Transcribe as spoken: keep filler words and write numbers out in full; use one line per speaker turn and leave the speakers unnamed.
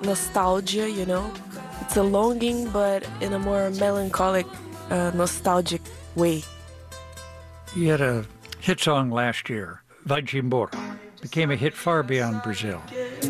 nostalgia, you know? It's a longing, but in a more melancholic, uh, nostalgic way.
You had a hit song last year, Vai Embora. Became a hit far beyond Brazil.